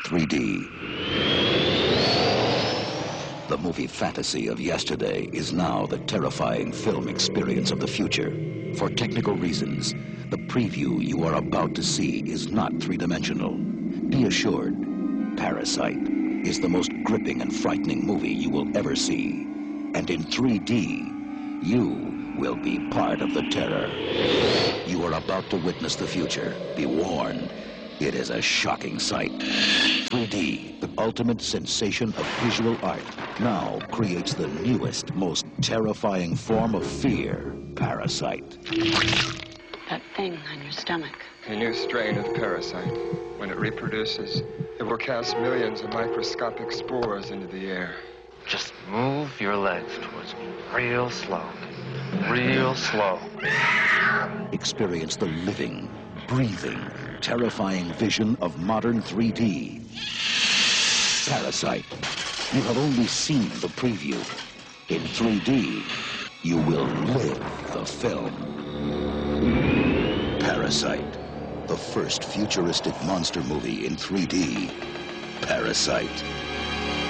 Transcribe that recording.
3D. The movie fantasy of yesterday is now the terrifying film experience of the future. For technical reasons, the preview you are about to see is not three-dimensional. Be assured, Parasite is the most gripping and frightening movie you will ever see. And in 3D, you will be part of the terror. You are about to witness the future. Be warned, it is a shocking sight. 3D, the ultimate sensation of visual art, now creates the newest, most terrifying form of fear, Parasite. That thing on your stomach. A new strain of parasite. When it reproduces, it will cast millions of microscopic spores into the air. Just move your legs towards me real slow. Real slow. Experience the living, breathing, terrifying vision of modern 3D. Parasite. You have only seen the preview. In 3D, you will live the film. Parasite. The first futuristic monster movie in 3D. Parasite.